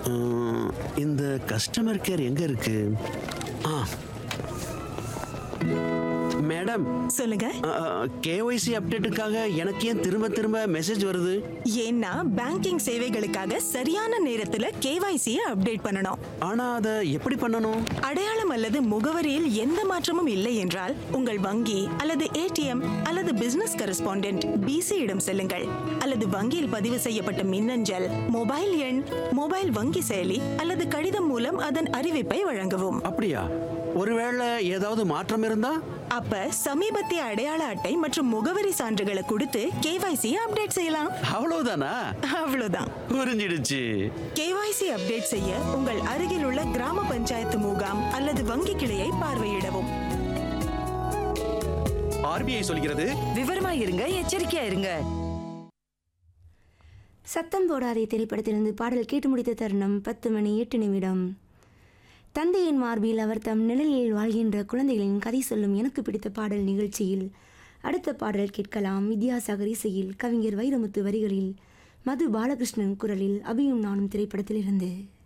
இந்த customer care எங்க இருக்கு? ஆ, மேடம், சொல்லுங்க. கேஒய்சி அப்டேட்டுக்காக எனக்கு ஏன் திரும்ப திரும்ப மெசேஜ் வருது? ஏன்னா பேங்கிங் சேவைகளுக்காக சரியான நேரத்துல கேவைசியை அப்டேட் பண்ணணும். ஆனா அதை எப்படி பண்ணணும்? அடையாளம் அல்லது முகவரியில் எந்த மாற்றமும் இல்லை என்றால் உங்கள் வங்கி அல்லது ஏடிஎம் அல்லது பிசினஸ் கரஸ்பாண்டென்ட் பிசி இடம் செல்லுங்கள். அல்லது வங்கியில் பதிவு செய்யப்பட்ட மின்னஞ்சல், மொபைல் எண், மொபைல் வங்கி செயலி அல்லது கடிதம் மூலம் அதன் அறிவிப்பை வழங்கவும். அப்படியா? ஒருவேளை ஏதாவது மாற்றம் இருந்தா? அப்ப சமீபத்திய அடையாள அட்டை மற்றும் முகவரி சான்றுகளை கொடுத்து கேவைசி அப்டேட் செய்யலாம். அவ்வளவுதானா? அவ்வளவுதான். புரிஞ்சிடுச்சு. கேவைசி அப்டேட் செய்ய உங்கள் அருகில் உள்ள கிராம பஞ்சாயத்து முகாம் அல்லது வங்கி கிளையை பார்வையிடவும். ஆர்பிஐ சொல்கிறது, விவரமா இருங்க, எச்சரிக்கையா இருங்க. சத்தம் போடாதே திரைப்படத்திலிருந்து பாடல் கேட்டு முடித்த தருணம் 10:08. தந்தையின் மார்பில் அவர் தம் நிழலில் வாழ்கின்ற குழந்தைகளின் கதை சொல்லும் எனக்கு பிடித்த பாடல் நிகழ்ச்சியில் அடுத்த பாடல் கேட்கலாம். வித்யாசாகர் இசையில், கவிஞர் வைரமுத்து வரிகளில், மது பாலகிருஷ்ணன் குரலில், அபியும் நானும் திரைப்படத்திலிருந்து.